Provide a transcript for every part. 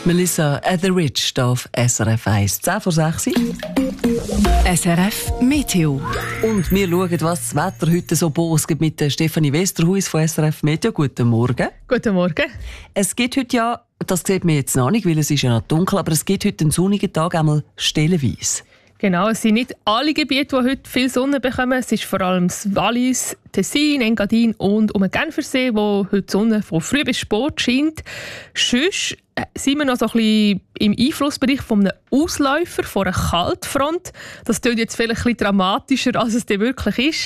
Melissa Etheridge hier auf SRF 1. 10 vor 6. SRF Meteo. Und wir schauen, was das Wetter heute so bos gibt mit der Stefanie Westerhuis von SRF Meteo. Guten Morgen. Guten Morgen. Es gibt heute ja, das sieht man jetzt noch nicht, weil es ist ja noch dunkel, aber es gibt heute einen sonnigen Tag, einmal stellenweise. Genau, es sind nicht alle Gebiete, die heute viel Sonne bekommen. Es ist vor allem das Wallis, Tessin, Engadin und um den Genfersee, wo heute die Sonne von früh bis spät scheint. Sonst sind wir noch so ein bisschen im Einflussbereich von einem Ausläufer, von einer Kaltfront. Das klingt jetzt vielleicht ein bisschen dramatischer, als es wirklich ist.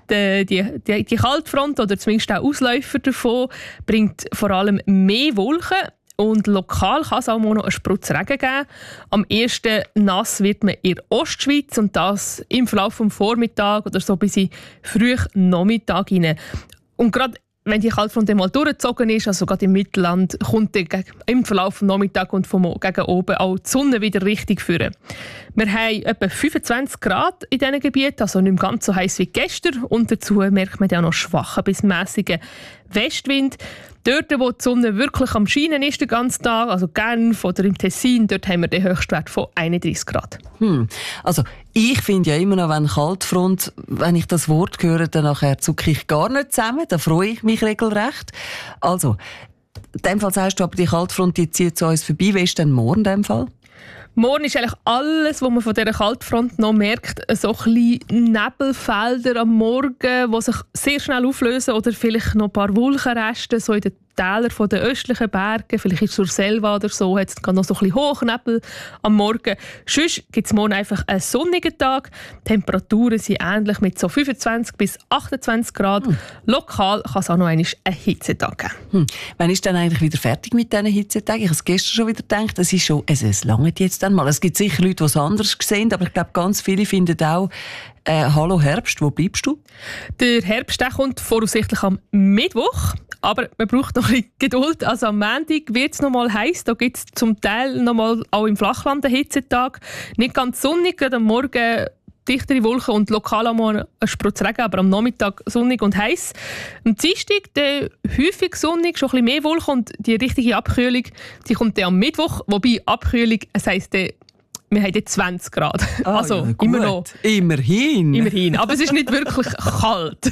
Die Kaltfront, oder zumindest auch Ausläufer davon, bringt vor allem mehr Wolken. Und lokal kann es auch noch einen Sprutz Regen geben. Am ersten nass wird man in der Ostschweiz und das im Verlauf des Vormittags oder so bis in frühen Nachmittag hinein. Und gerade wenn die Kaltfront einmal durchgezogen ist, also gerade im Mittelland, kommt im Verlauf des Nachmittags und vom gegen oben auch die Sonne wieder richtig führen. Wir haben etwa 25 Grad in diesen Gebieten, also nicht ganz so heiß wie gestern. Und dazu merkt man ja noch schwachen bis mässigen Westwind. Dort, wo die Sonne wirklich am Scheinen ist den ganzen Tag, also Genf oder im Tessin, dort haben wir den Höchstwert von 31 Grad. Also ich finde ja immer noch, wenn Kaltfront, wenn ich das Wort höre, dann nachher zucke ich gar nicht zusammen, da freue ich mich regelrecht. Also, in dem Fall sagst du aber, die Kaltfront die zieht zu uns vorbei. Wie ist denn morgen in dem Fall? Morgen ist eigentlich alles, was man von dieser Kaltfront noch merkt, so ein bisschen Nebelfelder am Morgen, die sich sehr schnell auflösen oder vielleicht noch ein paar Wolkenreste so in den Tälern der östlichen Berge, vielleicht ist es zur Selva oder so, hat es noch so ein bisschen Hochnebel am Morgen. Sonst gibt es morgen einfach einen sonnigen Tag. Die Temperaturen sind ähnlich mit so 25 bis 28 Grad. Lokal kann es auch noch einen Hitzetag geben. Wann ist dann eigentlich wieder fertig mit diesen Hitzetagen? Ich habe es gestern schon wieder gedacht, es langt jetzt dann mal. Es gibt sicher Leute, die es anders sehen, aber ich glaube, ganz viele finden auch, hallo Herbst, wo bleibst du? Der Herbst der kommt voraussichtlich am Mittwoch. Aber man braucht noch ein bisschen Geduld. Also am Montag wird es noch mal heiß. Da gibt es zum Teil noch mal auch im Flachland einen Hitzetag. Nicht ganz sonnig, gerade am Morgen dichtere Wolken und lokal einmal ein Sprutz Regen, aber am Nachmittag sonnig und heiß. Am Dienstag häufig sonnig, schon ein bisschen mehr Wolken und die richtige Abkühlung, die kommt dann am Mittwoch. Wobei Abkühlung, es heisst, wir haben jetzt 20 Grad. Also ja, immer noch. Immerhin. Aber es ist nicht wirklich kalt.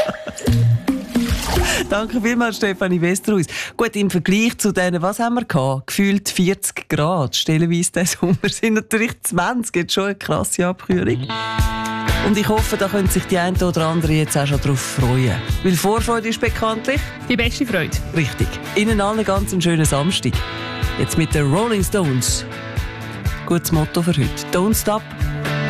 Danke vielmals, Stefanie Westerhuis. Gut, im Vergleich zu denen, was haben wir gehabt? Gefühlt 40 Grad. Stellenweise diesen Sommer sind natürlich 20. Jetzt schon eine krasse Abkühlung. Und ich hoffe, da können sich die einen oder anderen jetzt auch schon darauf freuen. Weil Vorfreude ist bekanntlich die beste Freude. Richtig. Ihnen allen ganz einen schönen Samstag. Jetzt mit den Rolling Stones. Gutes Motto für heute. Don't stop